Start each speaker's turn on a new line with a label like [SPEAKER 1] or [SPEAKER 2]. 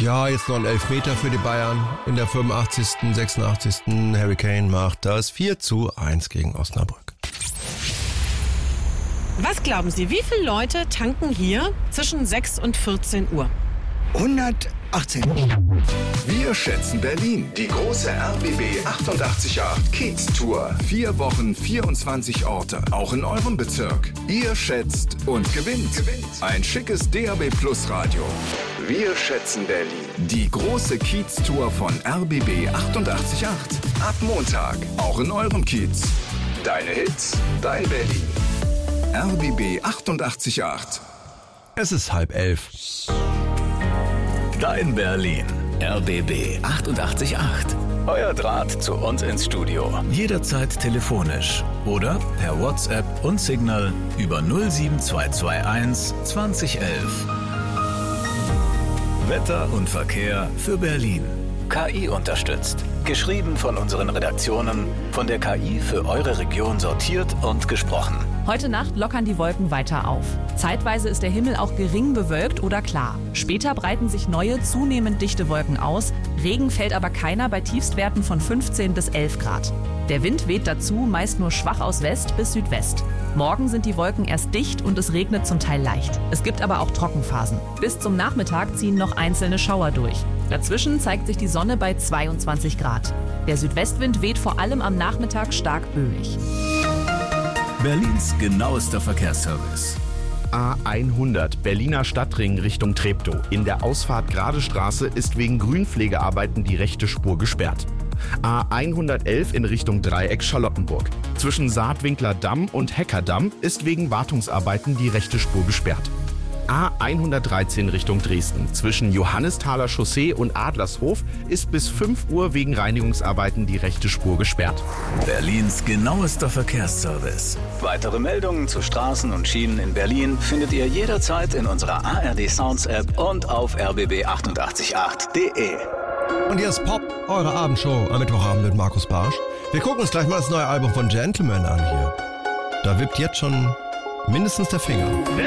[SPEAKER 1] Ja, jetzt noch ein Elfmeter für die Bayern. In der 85., 86. Harry Kane macht das 4:1 gegen Osnabrück.
[SPEAKER 2] Was glauben Sie, wie viele Leute tanken hier zwischen 6 und 14 Uhr?
[SPEAKER 3] 118.
[SPEAKER 4] Wir schätzen Berlin. Die große RBB 888 Kiez Tour. 4 Wochen, 24 Orte. Auch in eurem Bezirk. Ihr schätzt und gewinnt. Ein schickes DAB Plus Radio. Wir schätzen Berlin. Die große Kiez Tour von RBB 888. Ab Montag. Auch in eurem Kiez. Deine Hits, dein Berlin. RBB 888.
[SPEAKER 1] Es ist 10:30.
[SPEAKER 5] Dein Berlin. RBB 888. Euer Draht zu uns ins Studio. Jederzeit telefonisch oder per WhatsApp und Signal über 07221 2011. Wetter und Verkehr für Berlin. KI unterstützt. Geschrieben von unseren Redaktionen, von der KI für eure Region sortiert und gesprochen.
[SPEAKER 6] Heute Nacht lockern die Wolken weiter auf. Zeitweise ist der Himmel auch gering bewölkt oder klar. Später breiten sich neue, zunehmend dichte Wolken aus. Regen fällt aber keiner bei Tiefstwerten von 15 bis 11 Grad. Der Wind weht dazu meist nur schwach aus West bis Südwest. Morgen sind die Wolken erst dicht und es regnet zum Teil leicht. Es gibt aber auch Trockenphasen. Bis zum Nachmittag ziehen noch einzelne Schauer durch. Dazwischen zeigt sich die Sonne bei 22 Grad. Der Südwestwind weht vor allem am Nachmittag stark böig.
[SPEAKER 5] Berlins genauester Verkehrsservice.
[SPEAKER 7] A100 Berliner Stadtring Richtung Treptow. In der Ausfahrt Grade Straße ist wegen Grünpflegearbeiten die rechte Spur gesperrt. A111 in Richtung Dreieck Charlottenburg. Zwischen Saatwinkler Damm und Heckerdamm ist wegen Wartungsarbeiten die rechte Spur gesperrt. A113 Richtung Dresden. Zwischen Johannisthaler Chaussee und Adlershof ist bis 5 Uhr wegen Reinigungsarbeiten die rechte Spur gesperrt.
[SPEAKER 5] Berlins genauester Verkehrsservice. Weitere Meldungen zu Straßen und Schienen in Berlin findet ihr jederzeit in unserer ARD Sounds App und auf rbb888.de.
[SPEAKER 1] Und hier ist Pop, eure Abendshow am Mittwochabend mit Markus Barsch. Wir gucken uns gleich mal das neue Album von Gentleman an hier. Da wippt jetzt schon mindestens der Finger.